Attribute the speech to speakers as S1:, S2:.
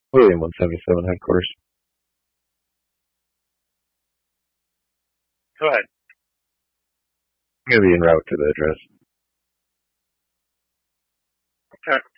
S1: William 177 headquarters.
S2: Go ahead.
S1: I'm going to be en route to the address.
S2: Okay.